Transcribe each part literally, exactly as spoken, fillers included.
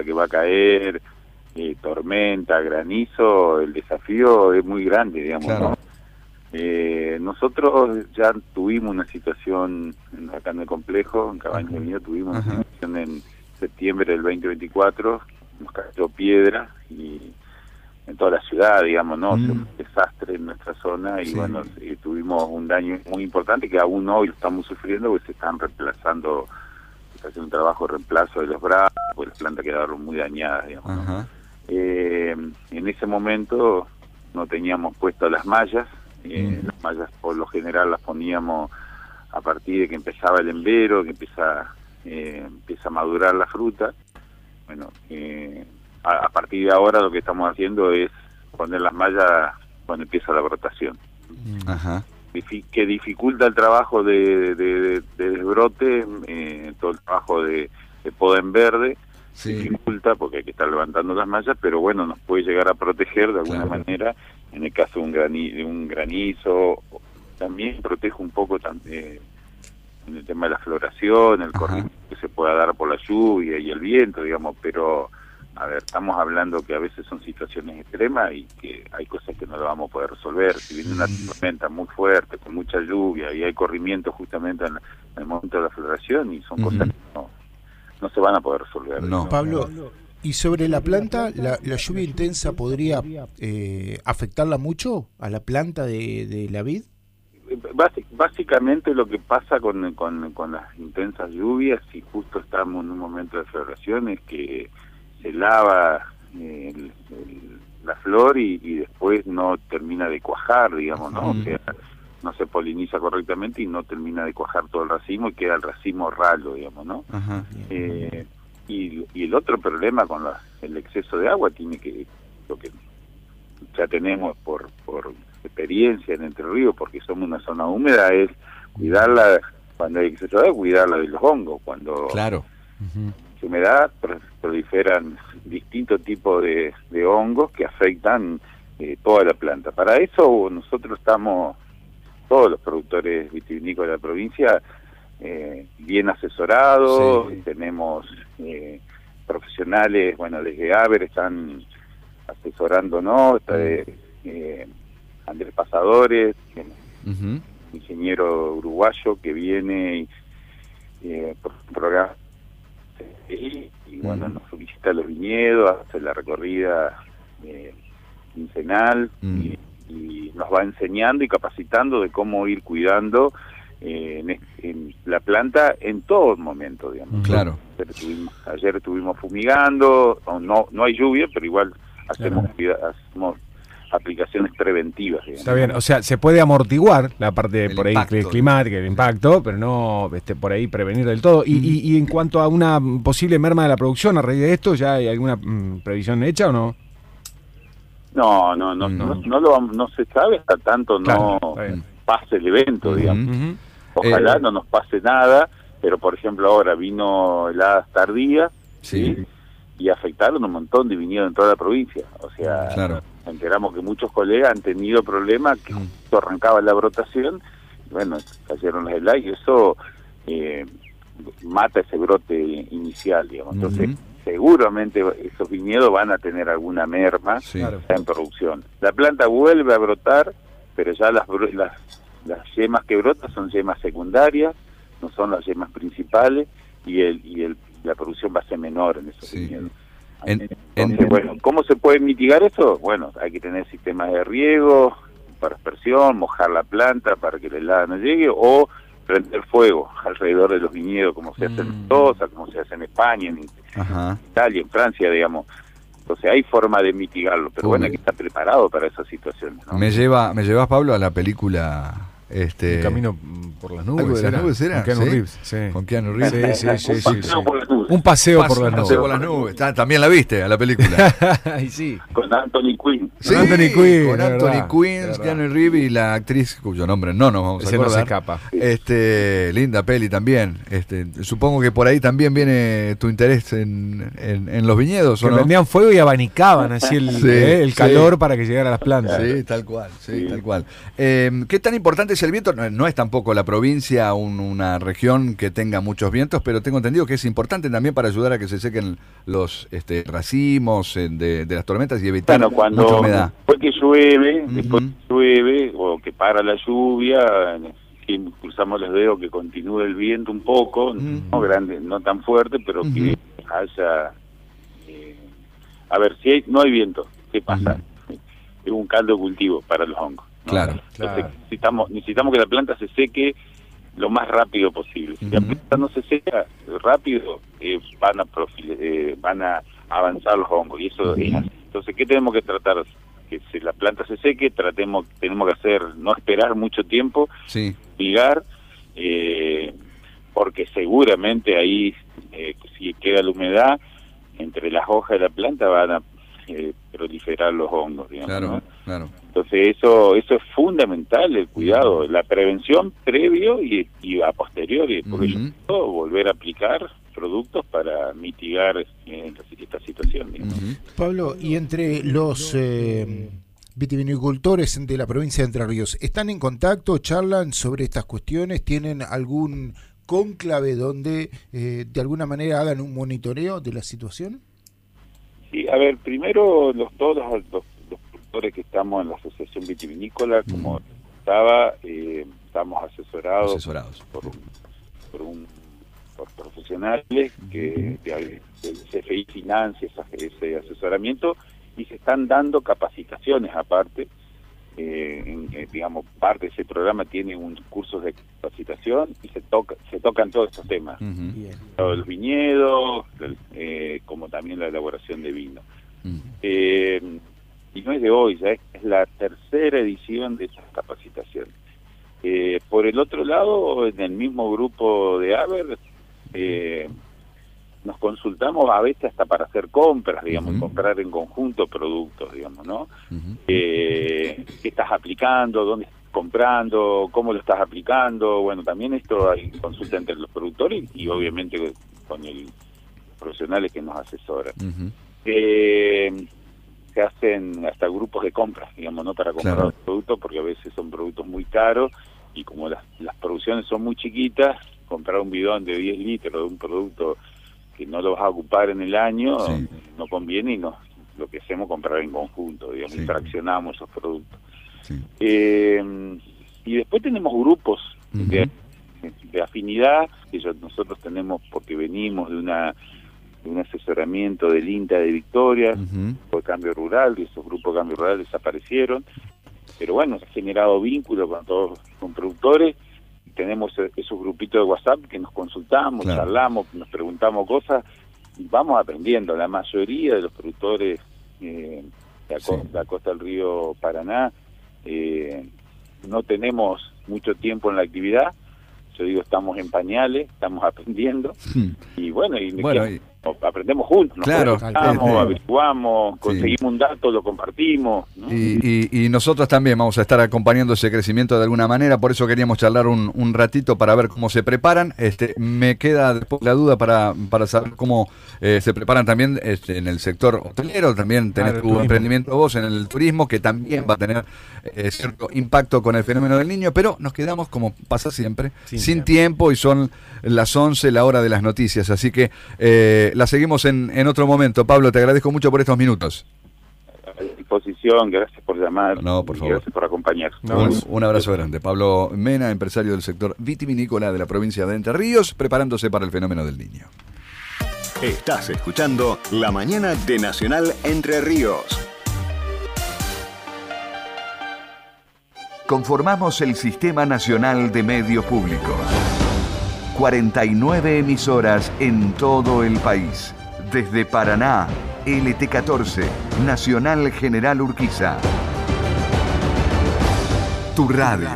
que va a caer, eh, tormenta, granizo, el desafío es muy grande, digamos, claro. ¿no? Eh, nosotros ya tuvimos una situación acá en el complejo, en Cabañas de Viñedo, tuvimos Ajá. una situación en septiembre del veinte veinticuatro, nos cayó piedra y en toda la ciudad, digamos, ¿no? Mm. Fue un desastre en nuestra zona y Sí. bueno, eh, tuvimos un daño muy importante que aún hoy lo estamos sufriendo porque se están reemplazando, se está haciendo un trabajo de reemplazo de los brazos, porque las plantas quedaron muy dañadas, digamos, ¿no? Ajá. Eh, en ese momento no teníamos puestas las mallas, eh, Mm. las mallas por lo general las poníamos a partir de que empezaba el embero, que empieza, eh, empieza a madurar la fruta. Bueno, eh, a, a partir de ahora lo que estamos haciendo es poner las mallas cuando empieza la brotación. Ajá. Difi- que dificulta el trabajo de, de, de, de desbrote, eh, todo el trabajo de, de poda en verde, Sí. dificulta porque hay que estar levantando las mallas, pero bueno, nos puede llegar a proteger de alguna Claro. manera, en el caso de un, grani, de un granizo, también protege un poco también en el tema de la floración, el Ajá. corriente que se pueda dar por la lluvia y el viento, digamos, pero a ver, estamos hablando que a veces son situaciones extremas y que hay cosas que no las vamos a poder resolver. Si viene una tormenta muy fuerte, con mucha lluvia y hay corrimiento justamente en, en el momento de la floración y son Ujú. cosas que no, no se van a poder resolver. No. Pablo, y sobre la planta, ¿la, la lluvia intensa podría eh, afectarla mucho a la planta de, de la vid? Basi- Básicamente lo que pasa con, con, con las intensas lluvias, y justo estamos en un momento de floración, es que se lava eh, el- el- la flor y, y después no termina de cuajar, digamos, ¿no? Mm. O sea, no se poliniza correctamente y no termina de cuajar todo el racimo y queda el racimo ralo, digamos, ¿no? Ajá. Eh, y, y el otro problema con la, el exceso de agua tiene que, lo que ya tenemos por, por experiencia en Entre Ríos, porque somos una zona húmeda, es cuidarla, cuando hay exceso de agua, cuidarla de los hongos. Cuando Claro. hay humedad, pro- proliferan distintos tipos de, de hongos que afectan eh, toda la planta. Para eso nosotros estamos, todos los productores vitivinícolas de la provincia, eh, bien asesorados, Sí. tenemos eh, profesionales, bueno, desde Aver están asesorándonos, está de, eh, Andrés Pasadores, que es Ujú. ingeniero uruguayo que viene y, eh, por un programa y, y bueno, Mm. nos visita los viñedos, hace la recorrida eh, quincenal Mm. y, y nos va enseñando y capacitando de cómo ir cuidando eh, en, es- en la planta en todo momento, digamos. Claro. Ayer estuvimos, ayer estuvimos fumigando, no, no no hay lluvia, pero igual hacemos, Claro. cuida- hacemos aplicaciones preventivas, digamos. Está bien, o sea, se puede amortiguar la parte El por ahí impacto. climática, el impacto, pero no este, por ahí prevenir del todo. Y, y, y en cuanto a una posible merma de la producción a raíz de esto, ¿ya hay alguna mm, previsión hecha o no? No, no, no, No. no, no, lo, vamos- no se sabe hasta tanto Claro, no está bien. pase el evento, Ujú. digamos. Ujú. Ojalá Eh, no nos pase nada, pero por ejemplo ahora vino heladas tardías, Sí. ¿sí? Y afectaron un montón de viñedos en toda la provincia. O sea, Claro. nos enteramos que muchos colegas han tenido problemas, que Mm. justo arrancaba la brotación, y bueno, cayeron las heladas y eso eh, mata ese brote inicial, digamos. Entonces, Ujú. seguramente esos viñedos van a tener alguna merma Sí. Claro. en producción. La planta vuelve a brotar, pero ya las, bro- las, las yemas que brotan son yemas secundarias, no son las yemas principales, y el y el la producción va a ser menor en esos Sí. viñedos. En- Entonces, en- bueno, ¿cómo se puede mitigar eso? Bueno, hay que tener sistemas de riego para aspersión, mojar la planta para que la helada no llegue, o prender fuego alrededor de los viñedos, como se hace en Mm. Mendoza, como se hace en España, en Ajá. Italia, en Francia, digamos. Entonces hay forma de mitigarlo, pero Uy. bueno, hay que estar preparado para esas situaciones, ¿no? Me lleva, me llevas, Pablo, a la película este Un camino mm, por las nubes. ¿Algo de las ¿era? nubes era? Con Keanu ¿Sí? Reeves, sí. con Keanu Reeves. Sí, sí, sí, Un sí, paseo sí. por las nubes. Un paseo Paseo- por las paseo nubes. por las nubes. Ta- También la viste a la película. Ay, sí. Con Anthony Quinn. Sí, Anthony Quinn, con es Anthony verdad, Quinn, es verdad. Keanu Reeves y la actriz cuyo nombre no nos vamos a Ese no se acordar. escapa. Este, linda peli también. Este, supongo que por ahí también viene tu interés en, en, en los viñedos, ¿o Que no? prendían fuego y abanicaban así el, Sí, eh, el sí. calor para que llegara a las plantas. Sí, tal cual, sí, Sí. tal cual. Eh, ¿Qué tan importante es el viento, no, no es tampoco la provincia un, una región que tenga muchos vientos, pero tengo entendido que es importante también para ayudar a que se sequen los este, racimos eh, de, de las tormentas y evitar bueno, cuando, mucha humedad. Después que llueve, Uh-huh. después que llueve o que para la lluvia, que cruzamos los dedos que continúe el viento un poco, Uh-huh. no grande, no tan fuerte, pero uh-huh. que haya... Eh, a ver, si hay, no hay viento, ¿qué pasa? Uh-huh. Es un caldo de cultivo para los hongos, ¿no? Claro, Entonces, claro. Necesitamos, necesitamos que la planta se seque lo más rápido posible. Si uh-huh. la planta no se seca rápido, eh, van a profil, eh, van a avanzar los hongos, y eso uh-huh. es así. Entonces, ¿qué tenemos que tratar? Que si la planta se seque, tratemos, tenemos que hacer, no esperar mucho tiempo, sí. ligar, eh, porque seguramente ahí, eh, si queda la humedad, entre las hojas de la planta van a eh, proliferar los hongos, digamos, claro, ¿no? Claro. Entonces eso eso es fundamental, el cuidado, uh-huh. la prevención previo y, y a posteriori, porque uh-huh. yo puedo volver a aplicar productos para mitigar eh, esta situación. Uh-huh. Pablo, y entre los eh, vitivinicultores de la provincia de Entre Ríos, ¿están en contacto, charlan sobre estas cuestiones, tienen algún cónclave donde eh, de alguna manera hagan un monitoreo de la situación? Sí, a ver, primero los todos los, los, los productores que estamos en la Asociación Vitivinícola, uh-huh. como estaba, eh, estamos asesorados, asesorados. por un, por un por profesionales que del C F I financia ese asesoramiento y se están dando capacitaciones aparte. Eh, en, eh, digamos, parte de ese programa tiene un curso de capacitación y se toca se tocan todos estos temas, uh-huh. los viñedos, el, eh, como también la elaboración de vino. Uh-huh. Eh, y no es de hoy, ya es, es la tercera edición de esa capacitación. Eh, por el otro lado, en el mismo grupo de Haber, eh, nos consultamos a veces hasta para hacer compras, digamos, uh-huh. comprar en conjunto productos, digamos, ¿no? Uh-huh. Eh, ¿qué estás aplicando? ¿Dónde estás comprando? ¿Cómo lo estás aplicando? Bueno, también esto hay consulta entre los productores y obviamente con el, los profesionales que nos asesoran. Uh-huh. Eh, se hacen hasta grupos de compras, digamos, ¿no? Para comprar claro. los productos, porque a veces son productos muy caros y como las, las producciones son muy chiquitas, comprar un bidón de diez litros de un producto que no lo vas a ocupar en el año, sí. no conviene y no, lo que hacemos es comprar en conjunto, digamos, sí. y fraccionamos esos productos. Sí. Eh, y después tenemos grupos uh-huh. de, de afinidad, que yo, nosotros tenemos porque venimos de una de un asesoramiento del INTA de Victoria, uh-huh. por Cambio Rural, y esos grupos de Cambio Rural desaparecieron, pero bueno, se ha generado vínculo con todos, con productores. Tenemos esos grupitos de WhatsApp que nos consultamos, claro. charlamos, nos preguntamos cosas y vamos aprendiendo. La mayoría de los productores eh, de, la costa, sí. de la costa del río Paraná eh, no tenemos mucho tiempo en la actividad. Yo digo, estamos en pañales, estamos aprendiendo hmm. y bueno, y, bueno, que, y... aprendemos juntos, nos claro, preguntamos, sí. averiguamos, conseguimos sí. un dato, lo compartimos, ¿no? y, y, y nosotros también vamos a estar acompañando ese crecimiento de alguna manera, por eso queríamos charlar un, un ratito para ver cómo se preparan. Este, me queda después la duda para, para saber cómo eh, se preparan también este, en el sector hotelero, también tenés ah, tu turismo. emprendimiento vos en el turismo, que también va a tener eh, cierto impacto con el fenómeno del Niño, pero nos quedamos, como pasa siempre, sí, sin tiempo, y son las once, la hora de las noticias, así que eh, la seguimos en, en otro momento. Pablo, te agradezco mucho por estos minutos. A disposición, gracias por llamar, no, por favor. Gracias por acompañar. No, un, un abrazo grande. Pablo Mena, empresario del sector vitivinícola de la provincia de Entre Ríos, preparándose para el fenómeno del Niño. Estás escuchando La Mañana de Nacional Entre Ríos. Conformamos el Sistema Nacional de Medios Públicos. cuarenta y nueve emisoras en todo el país. Desde Paraná, L T catorce, Nacional General Urquiza. Tu radio.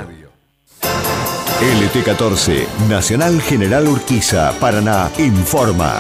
L T catorce, Nacional General Urquiza, Paraná, informa.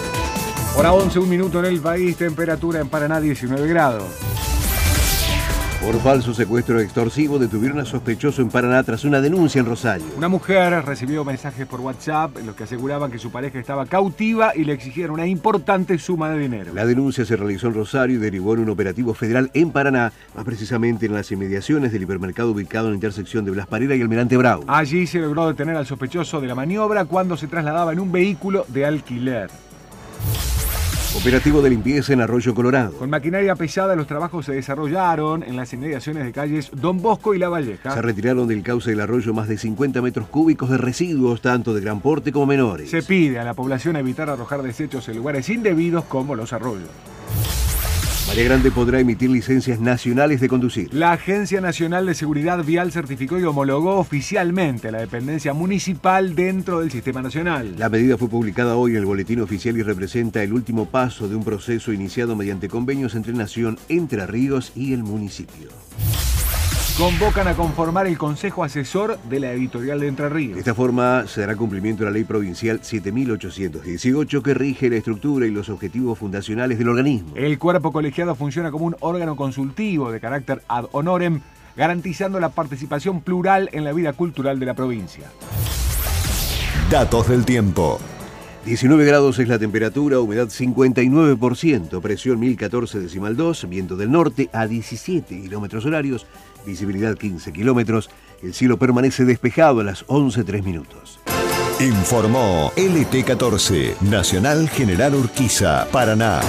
Hora once, un minuto en el país, temperatura en Paraná diecinueve grados. Por falso secuestro extorsivo detuvieron a sospechoso en Paraná tras una denuncia en Rosario. Una mujer recibió mensajes por WhatsApp en los que aseguraban que su pareja estaba cautiva y le exigían una importante suma de dinero. La denuncia se realizó en Rosario y derivó en un operativo federal en Paraná, más precisamente en las inmediaciones del hipermercado ubicado en la intersección de Blas Parera y Almirante Brown. Allí se logró detener al sospechoso de la maniobra cuando se trasladaba en un vehículo de alquiler. Operativo de limpieza en Arroyo Colorado. Con maquinaria pesada los trabajos se desarrollaron en las inmediaciones de calles Don Bosco y La Valleja. Se retiraron del cauce del arroyo más de cincuenta metros cúbicos de residuos, tanto de gran porte como menores. Se pide a la población evitar arrojar desechos en lugares indebidos como los arroyos. María Grande podrá emitir licencias nacionales de conducir. La Agencia Nacional de Seguridad Vial certificó y homologó oficialmente a la dependencia municipal dentro del Sistema Nacional. La medida fue publicada hoy en el Boletín Oficial y representa el último paso de un proceso iniciado mediante convenios entre Nación, Entre Ríos y el municipio. Convocan a conformar el Consejo Asesor de la Editorial de Entre Ríos. De esta forma se dará cumplimiento a la Ley Provincial siete mil ochocientos dieciocho que rige la estructura y los objetivos fundacionales del organismo. El cuerpo colegiado funciona como un órgano consultivo de carácter ad honorem, garantizando la participación plural en la vida cultural de la provincia. Datos del tiempo. diecinueve grados es la temperatura, humedad cincuenta y nueve por ciento, presión mil catorce decimal dos, viento del norte a diecisiete kilómetros horarios, visibilidad quince kilómetros, el cielo permanece despejado a las once tres minutos. Informó L T catorce, Nacional General Urquiza, Paraná.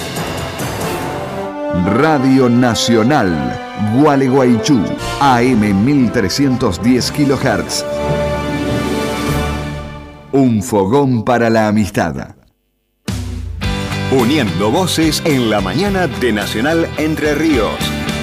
Radio Nacional, Gualeguaychú, A M mil trescientos diez kilohertz. Un fogón para la amistad. Uniendo voces en la mañana de Nacional Entre Ríos.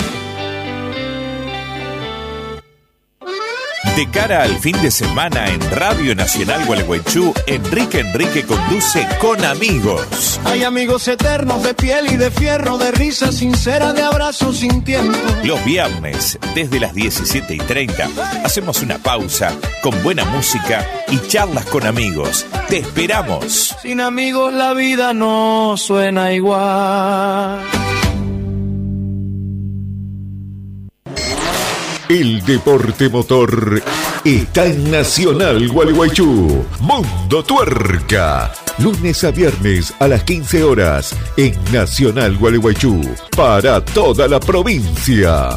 De cara al fin de semana en Radio Nacional Gualeguaychú, Enrique Enrique conduce Con Amigos. Hay amigos eternos de piel y de fierro, de risa sincera, de abrazos sin tiempo. Los viernes, desde las diecisiete y treinta, hacemos una pausa con buena música y charlas con amigos. ¡Te esperamos! Sin amigos la vida no suena igual. El deporte motor está en Nacional Gualeguaychú. Mundo Tuerca. Lunes a viernes a las quince horas en Nacional Gualeguaychú. Para toda la provincia.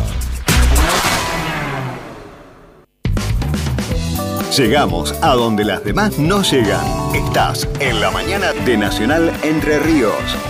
Llegamos a donde las demás no llegan. Estás en la mañana de Nacional Entre Ríos.